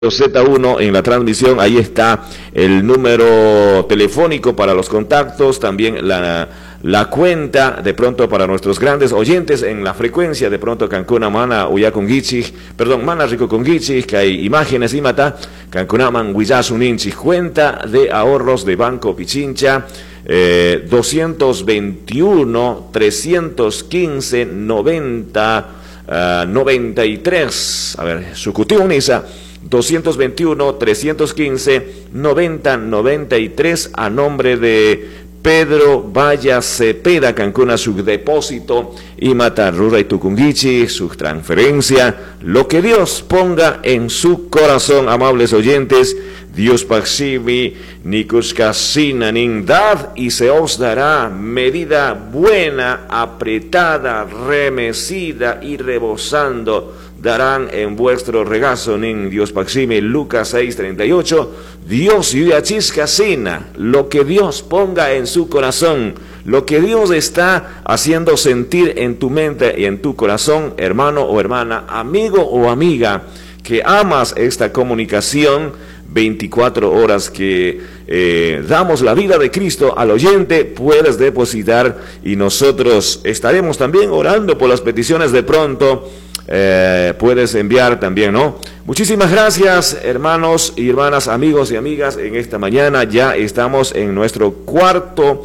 Z1 en la transmisión. Ahí está el número telefónico para los contactos, también la cuenta de pronto para nuestros grandes oyentes en la frecuencia de pronto Cancún Mana Uyakungichi, perdón, Mana Rico Congichi, que hay imágenes y mata Cancunaman Huillasuninchi, cuenta de ahorros de Banco Pichincha 221 315 90 93, a ver, Sucutiunisa 221 315 90 93 a nombre de Pedro Valla Cepeda, Cancún, su depósito y Matarrura y Tucungichi, su transferencia, lo que Dios ponga en su corazón, amables oyentes. Dios paxivi, nicuskasina nindad, y se os dará medida buena, apretada, remecida y rebosando, darán en vuestro regazo, nin Dios paximi, Lucas 6:38, Dios yuyachiscasina, lo que Dios ponga en su corazón, lo que Dios está haciendo sentir en tu mente y en tu corazón, hermano o hermana, amigo o amiga, que amas esta comunicación, 24 horas que damos la vida de Cristo al oyente, puedes depositar y nosotros estaremos también orando por las peticiones de pronto. Puedes enviar también, ¿no? Muchísimas gracias, hermanos y hermanas, amigos y amigas. En esta mañana ya estamos en nuestro cuarto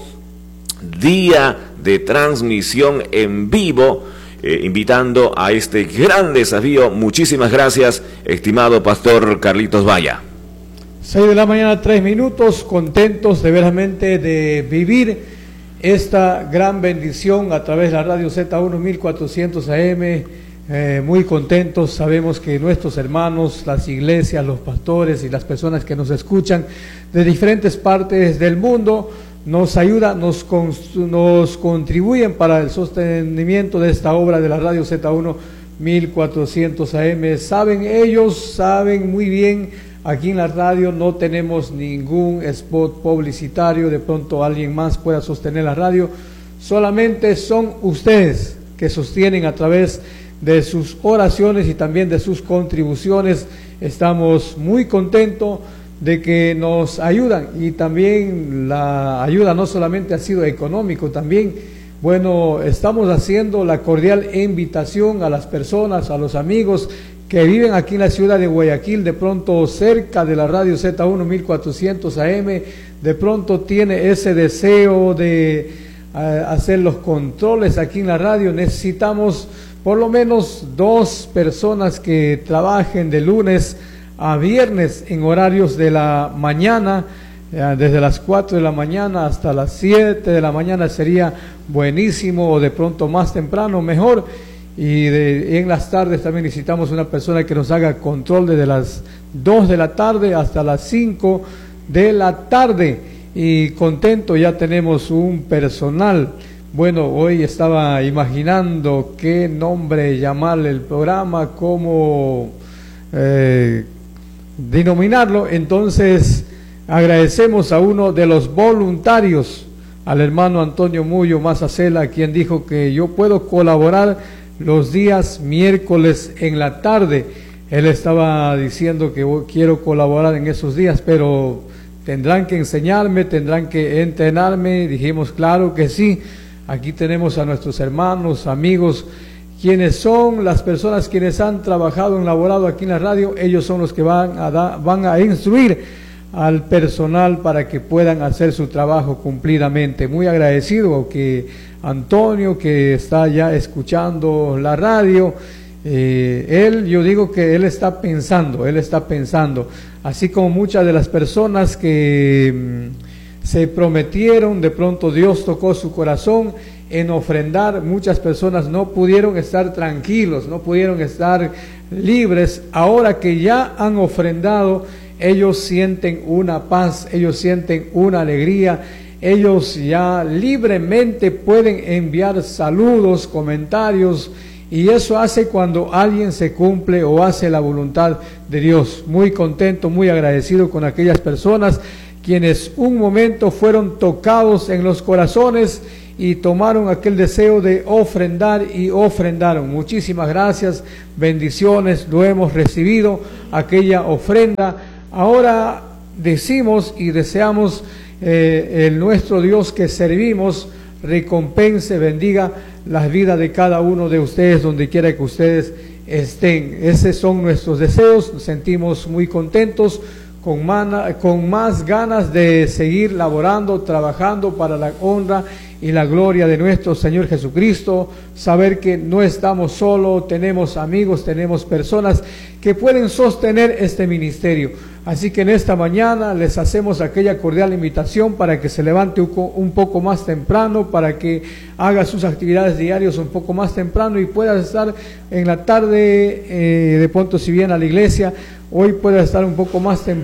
día de transmisión en vivo, invitando a este gran desafío. Muchísimas gracias, estimado pastor Carlitos Valla. 6 de la mañana, 3 minutos, contentos de veramente de vivir esta gran bendición a través de la radio Z1 1400 AM, muy contentos. Sabemos que nuestros hermanos, las iglesias, los pastores y las personas que nos escuchan de diferentes partes del mundo nos ayudan, nos contribuyen para el sostenimiento de esta obra de la radio Z1 1400 AM. Saben muy bien. Aquí en la radio no tenemos ningún spot publicitario, de pronto alguien más pueda sostener la radio, solamente son ustedes que sostienen a través de sus oraciones y también de sus contribuciones. Estamos muy contentos de que nos ayudan, y también la ayuda no solamente ha sido económico, también, bueno, estamos haciendo la cordial invitación a las personas, a los amigos que viven aquí en la ciudad de Guayaquil, de pronto cerca de la radio Z1 1400 AM, de pronto tiene ese deseo de hacer los controles aquí en la radio. Necesitamos por lo menos 2 personas que trabajen de lunes a viernes en horarios de la mañana, desde las 4 de la mañana hasta las 7 de la mañana sería buenísimo, o de pronto más temprano mejor. Y en las tardes también necesitamos una persona que nos haga control desde las 2 de la tarde hasta las 5 de la tarde. Y contento, ya tenemos un personal. Bueno, hoy estaba imaginando qué nombre llamarle el programa, cómo denominarlo. Entonces agradecemos a uno de los voluntarios, al hermano Antonio Muyo Mazacela, quien dijo que yo puedo colaborar los días miércoles en la tarde. Él estaba diciendo que quiero colaborar en esos días, pero tendrán que enseñarme, tendrán que entrenarme. Dijimos, claro que sí. Aquí tenemos a nuestros hermanos, amigos, quienes son las personas quienes han trabajado, laborado aquí en la radio. Ellos son los que van a instruir al personal para que puedan hacer su trabajo cumplidamente. Muy agradecido que Antonio, que está ya escuchando la radio, yo digo que él está pensando, así como muchas de las personas que se prometieron, de pronto Dios tocó su corazón en ofrendar. Muchas personas no pudieron estar tranquilos, no pudieron estar libres. Ahora que ya han ofrendado, ellos sienten una paz, ellos sienten una alegría. Ellos ya libremente pueden enviar saludos, comentarios, y eso hace cuando alguien se cumple o hace la voluntad de Dios. Muy contento, muy agradecido con aquellas personas quienes un momento fueron tocados en los corazones y tomaron aquel deseo de ofrendar y ofrendaron. Muchísimas gracias, bendiciones, lo hemos recibido, aquella ofrenda. Ahora decimos y deseamos el nuestro Dios que servimos recompense, bendiga las vidas de cada uno de ustedes donde quiera que ustedes estén. Esos son nuestros deseos, nos sentimos muy contentos, con más ganas de seguir laborando, trabajando para la honra y la gloria de nuestro Señor Jesucristo, saber que no estamos solos, tenemos amigos, tenemos personas que pueden sostener este ministerio. Así que en esta mañana les hacemos aquella cordial invitación para que se levante un poco más temprano, para que haga sus actividades diarias un poco más temprano y pueda estar en la tarde, de pronto si viene a la iglesia, hoy pueda estar un poco más temprano